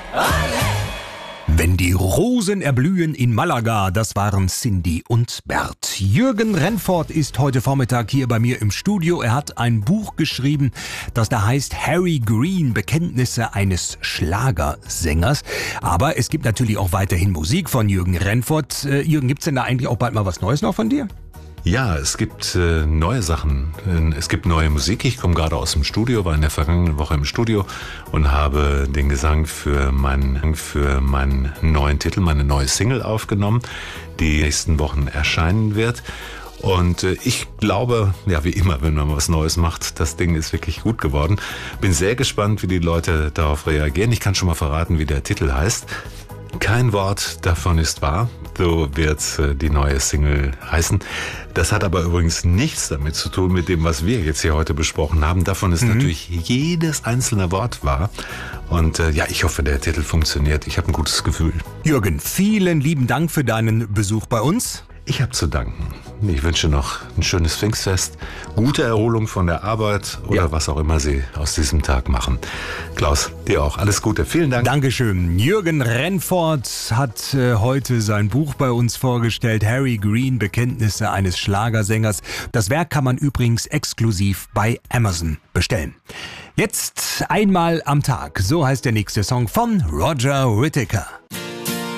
Wenn die Rosen erblühen in Malaga, das waren Cindy und Bert. Jürgen Rennfort ist heute Vormittag hier bei mir im Studio. Er hat ein Buch geschrieben, das da heißt Harry Green, Bekenntnisse eines Schlagersängers. Aber es gibt natürlich auch weiterhin Musik von Jürgen Rennfort. Jürgen, gibt's denn da eigentlich auch bald mal was Neues noch von dir? Ja, es gibt neue Sachen. Es gibt neue Musik. Ich komme gerade aus dem Studio, war in der vergangenen Woche im Studio und habe den Gesang für meinen neuen Titel, meine neue Single aufgenommen, die nächsten Wochen erscheinen wird. Und ich glaube, ja, wie immer, wenn man was Neues macht, das Ding ist wirklich gut geworden. Bin sehr gespannt, wie die Leute darauf reagieren. Ich kann schon mal verraten, wie der Titel heißt. Kein Wort davon ist wahr, so wird die neue Single heißen. Das hat aber übrigens nichts damit zu tun mit dem, was wir jetzt hier heute besprochen haben. Davon ist natürlich jedes einzelne Wort wahr. Und ja, ich hoffe, der Titel funktioniert. Ich habe ein gutes Gefühl. Jürgen, vielen lieben Dank für deinen Besuch bei uns. Ich habe zu danken. Ich wünsche noch ein schönes Pfingstfest, gute Erholung von der Arbeit oder was auch immer Sie aus diesem Tag machen. Klaus, dir auch. Alles Gute. Vielen Dank. Dankeschön. Jürgen Rennfort hat heute sein Buch bei uns vorgestellt. Harry Green, Bekenntnisse eines Schlagersängers. Das Werk kann man übrigens exklusiv bei Amazon bestellen. Jetzt einmal am Tag. So heißt der nächste Song von Roger Whittaker.